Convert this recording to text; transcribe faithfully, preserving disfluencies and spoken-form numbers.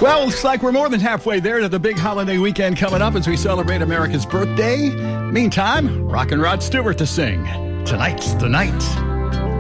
Well, looks like we're more than halfway there to the big holiday weekend coming up as we celebrate America's birthday. Meantime, Rock and Rod Stewart to sing. Tonight's the night.